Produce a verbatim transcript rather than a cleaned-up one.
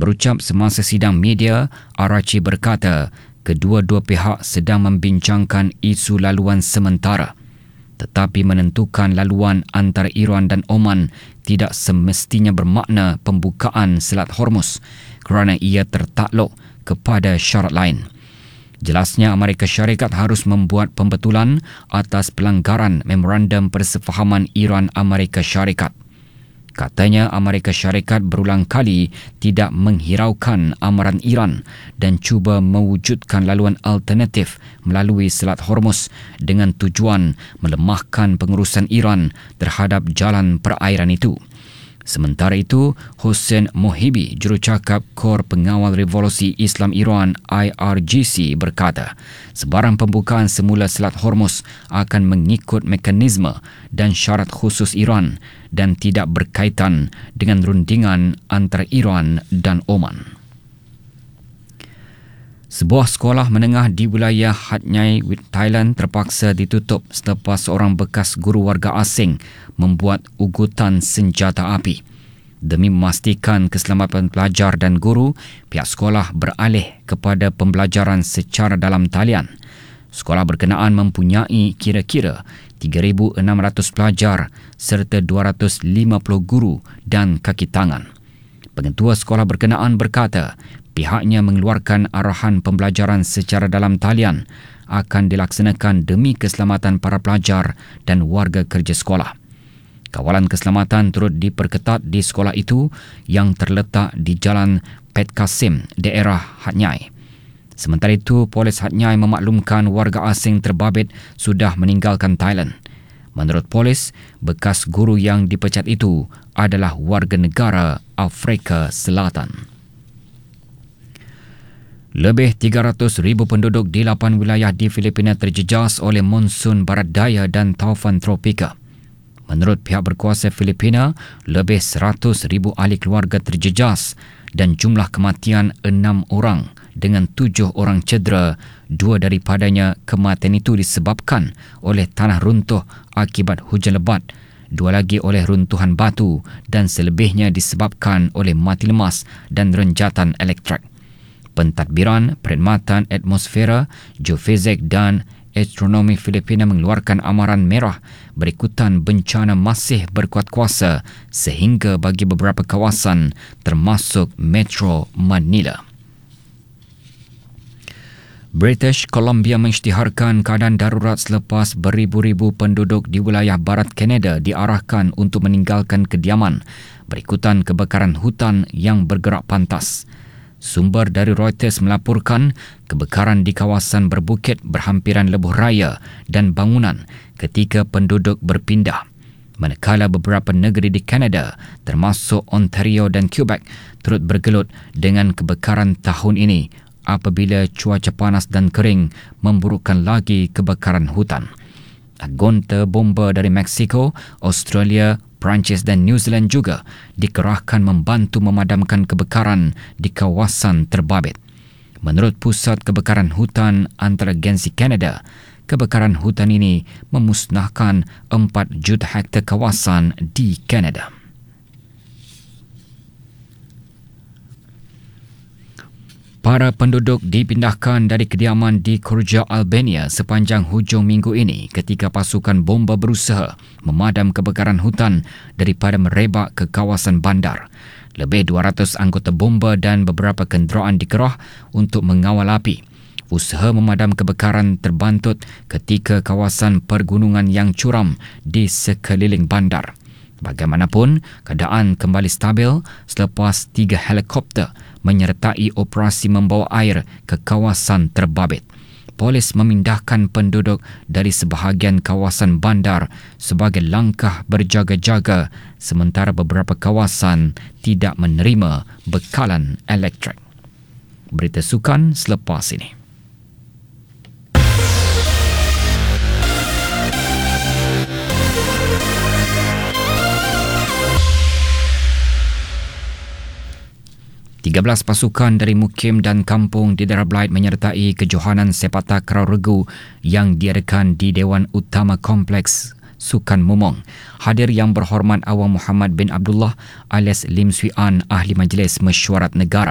Berucap semasa sidang media, Arachi berkata kedua-dua pihak sedang membincangkan isu laluan sementara. Tetapi menentukan laluan antara Iran dan Oman tidak semestinya bermakna pembukaan Selat Hormuz kerana ia tertakluk kepada syarat lain. Jelasnya Amerika Syarikat harus membuat pembetulan atas pelanggaran Memorandum Persefahaman Iran-Amerika Syarikat. Katanya Amerika Syarikat berulang kali tidak menghiraukan amaran Iran dan cuba mewujudkan laluan alternatif melalui Selat Hormuz dengan tujuan melemahkan pengurusan Iran terhadap jalan perairan itu. Sementara itu, Hossein Mohibi, jurucakap Kor Pengawal Revolusi Islam Iran I R G C berkata, sebarang pembukaan semula Selat Hormuz akan mengikut mekanisme dan syarat khusus Iran dan tidak berkaitan dengan rundingan antara Iran dan Oman. Sebuah sekolah menengah di wilayah Hat Yai, Thailand terpaksa ditutup selepas seorang bekas guru warga asing membuat ugutan senjata api. Demi memastikan keselamatan pelajar dan guru, pihak sekolah beralih kepada pembelajaran secara dalam talian. Sekolah berkenaan mempunyai kira-kira tiga ribu enam ratus pelajar serta dua ratus lima puluh guru dan kaki tangan. Pengetua sekolah berkenaan berkata, pihaknya mengeluarkan arahan pembelajaran secara dalam talian akan dilaksanakan demi keselamatan para pelajar dan warga kerja sekolah. Kawalan keselamatan turut diperketat di sekolah itu yang terletak di Jalan Pet Kasim, daerah Hat Yai. Sementara itu, polis Hat Yai memaklumkan warga asing terbabit sudah meninggalkan Thailand. Menurut polis, bekas guru yang dipecat itu adalah warga negara Afrika Selatan. Lebih tiga ratus ribu penduduk di lapan wilayah di Filipina terjejas oleh monsun barat daya dan taufan tropika. Menurut pihak berkuasa Filipina, lebih seratus ribu ahli keluarga terjejas dan jumlah kematian enam orang dengan tujuh orang cedera. Dua daripadanya kematian itu disebabkan oleh tanah runtuh akibat hujan lebat, dua lagi oleh runtuhan batu dan selebihnya disebabkan oleh mati lemas dan renjatan elektrik. Pentadbiran Perkhidmatan Atmosfera, Geofizik dan Astronomi Filipina mengeluarkan amaran merah berikutan bencana masih berkuat kuasa sehingga bagi beberapa kawasan termasuk Metro Manila. British Columbia mengisytiharkan keadaan darurat selepas beribu-ribu penduduk di wilayah barat Kanada diarahkan untuk meninggalkan kediaman berikutan kebakaran hutan yang bergerak pantas. Sumber dari Reuters melaporkan kebakaran di kawasan berbukit berhampiran lebuh raya dan bangunan ketika penduduk berpindah. Manakala beberapa negeri di Kanada termasuk Ontario dan Quebec turut bergelut dengan kebakaran tahun ini apabila cuaca panas dan kering memburukkan lagi kebakaran hutan. Gonta bomba dari Mexico, Australia, Perancis dan New Zealand juga dikerahkan membantu memadamkan kebakaran di kawasan terbabit. Menurut Pusat Kebakaran Hutan Antaragensi Kanada, kebakaran hutan ini memusnahkan empat juta hektar kawasan di Kanada. Para penduduk dipindahkan dari kediaman di Korja, Albania sepanjang hujung minggu ini ketika pasukan bomba berusaha memadam kebakaran hutan daripada merebak ke kawasan bandar. Lebih dua ratus anggota bomba dan beberapa kenderaan dikerah untuk mengawal api. Usaha memadam kebakaran terbantut ketika kawasan pergunungan yang curam di sekeliling bandar. Bagaimanapun, keadaan kembali stabil selepas tiga helikopter menyertai operasi membawa air ke kawasan terbabit. Polis memindahkan penduduk dari sebahagian kawasan bandar sebagai langkah berjaga-jaga sementara beberapa kawasan tidak menerima bekalan elektrik. Berita sukan selepas ini. tiga belas pasukan dari mukim dan kampung di daerah Blight menyertai kejohanan sepak takraw regu yang diadakan di Dewan Utama Kompleks Sukan Mumong. Hadir Yang Berhormat Awang Muhammad bin Abdullah alias Lim Swee An, Ahli Majlis Mesyuarat Negara.